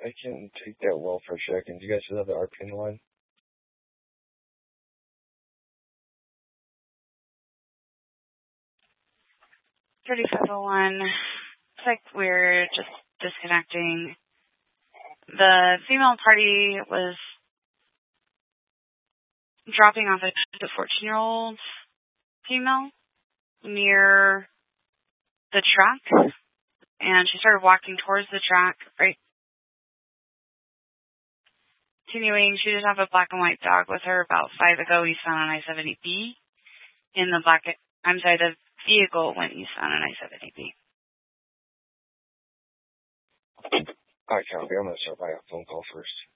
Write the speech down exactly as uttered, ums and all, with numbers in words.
I can take that welfare check, and do you guys still have the R P N line? thirty-five oh one. Looks like we're just disconnecting. The female party was dropping off a fourteen-year-old female near the track, and she started walking towards the track, right? Continuing, she did have a black and white dog with her about five ago east on I seventy B. In the black, I'm sorry, the vehicle went east on I seventy B. Alright, copy. I'm going to start by a phone call first.